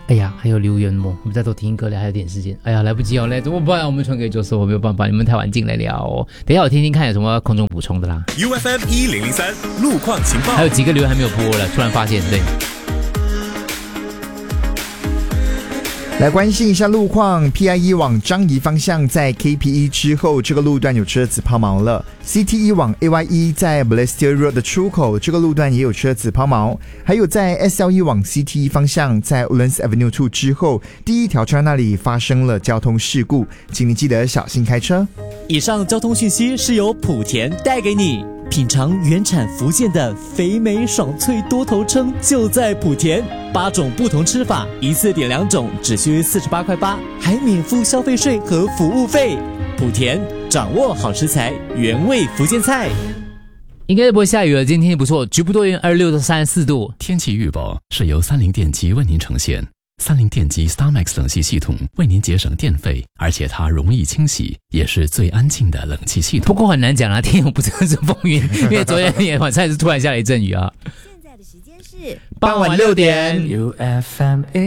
哎呀，还有留言哦，我们再多听歌了，还有点时间。哎呀，来不及哦，来怎么办？我们传给周四，我没有办法，你们太晚进来了哦。等一下我听听看有什么空中补充的啦。 UFM 1003路况情报， 还有几个留言还没有播了，突然发现，对。 来关心一下路况 ，PIE 往樟宜方向在 KPE 之后，这个路段有车子抛锚了。CTE 往 AYE 在 Balestier Road 的出口，这个路段也有车子抛锚。还有在 SLE 往 CTE 方向，在 Woodlands Avenue 2之后，第一条车那里发生了交通事故，请你记得小心开车。 以上交通讯息是由莆田带给你。品尝原产福建的肥美爽脆多头称就在莆田，8种不同吃法，一次点2种，只需48块8，还免付消费税和服务费。莆田掌握好食材，原味福建菜。 应该是不会下雨了，今天天气不错，局部多云，26到34度。 天气预报是由三菱电机为您呈现。三菱电机 StarMax 冷气系统为您节省电费，而且它容易清洗，也是最安静的冷气系统。 不过很难讲啊，天空不真的是风云，因为昨天晚上也是突然下了一阵雨啊。 现在的时间是傍晚6点。 UFM